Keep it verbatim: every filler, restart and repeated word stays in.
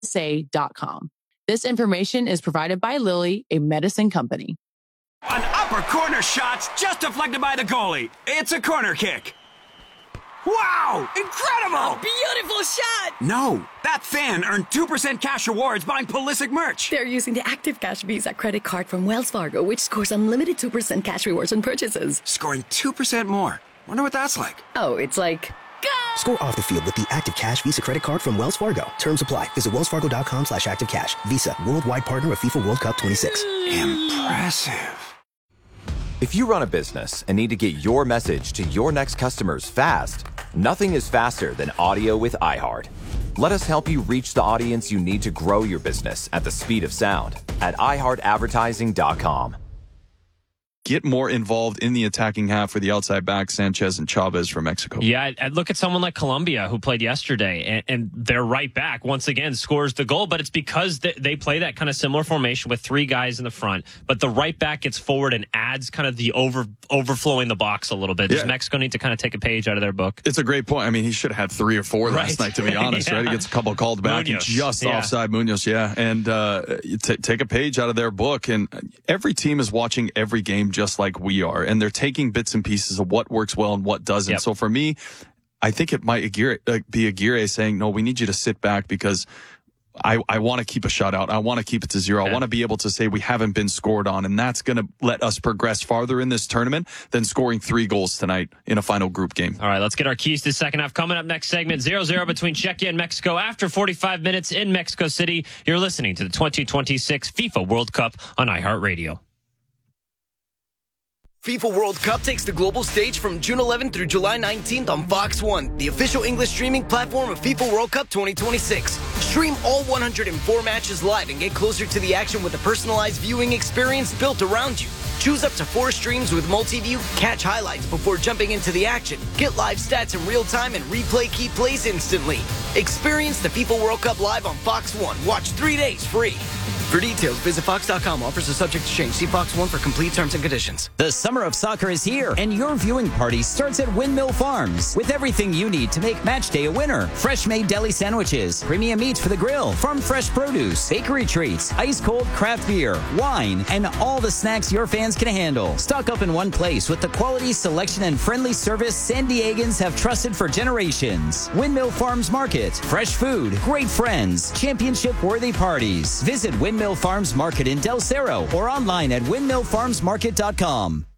say dot com. This information is provided by Lilly, a medicine company. An upper corner shot's just deflected by the goalie. It's a corner kick. Wow! Incredible! A beautiful shot! No, that fan earned two percent cash rewards buying Pulisic merch. They're using the Active Cash Visa credit card from Wells Fargo, which scores unlimited two percent cash rewards on purchases. Scoring two percent more. Wonder what that's like. Oh, it's like... Go! Score off the field with the Active Cash Visa credit card from Wells Fargo. Terms apply. Visit wellsfargo.com slash active cash. Visa, worldwide partner of FIFA World Cup twenty-six. Impressive. If you run a business and need to get your message to your next customers fast, nothing is faster than audio with iHeart. Let us help you reach the audience you need to grow your business at the speed of sound at i heart advertising dot com. Get more involved in the attacking half for the outside backs, Sanchez and Chavez from Mexico. Yeah, I'd look at someone like Colombia, who played yesterday, and, and their right back, once again, scores the goal, but it's because they, they play that kind of similar formation with three guys in the front, but the right back gets forward and adds kind of the over overflowing the box a little bit. Does yeah. Mexico need to kind of take a page out of their book? It's a great point. I mean, he should have had three or four right. last night, to be honest, yeah. right? He gets a couple called back Munoz. and just yeah. offside Munoz, yeah. And uh, t- take a page out of their book, and every team is watching every game just like we are. And they're taking bits and pieces of what works well and what doesn't. Yep. So for me, I think it might Aguirre, uh, be Aguirre saying, no, we need you to sit back because I, I want to keep a shutout. I want to keep it to zero. Yeah. I want to be able to say we haven't been scored on, and that's going to let us progress farther in this tournament than scoring three goals tonight in a final group game. All right, let's get our keys to the second half. Coming up next segment, zero zero between Czechia and Mexico after forty-five minutes in Mexico City. You're listening to the twenty twenty-six FIFA World Cup on iHeartRadio. FIFA World Cup takes the global stage from June eleventh through July nineteenth on Fox one, the official English streaming platform of FIFA World Cup twenty twenty-six. Stream all one hundred four matches live and get closer to the action with a personalized viewing experience built around you. Choose up to four streams with multi-view, catch highlights before jumping into the action, get live stats in real time, and replay key plays instantly. Experience the FIFA World Cup live on Fox one. Watch three days free. For details, visit fox dot com. Offers are subject to change. See Fox one for complete terms and conditions. The summer of soccer is here, and your viewing party starts at Windmill Farms. With everything you need to make match day a winner. Fresh-made deli sandwiches, premium meats for the grill, farm fresh produce, bakery treats, ice-cold craft beer, wine, and all the snacks your fans can handle. Stock up in one place with the quality, selection, and friendly service San Diegans have trusted for generations. Windmill Farms Market. Fresh food, great friends, championship-worthy parties. Visit Windmill Farms Market in Del Cerro or online at windmill farms market dot com.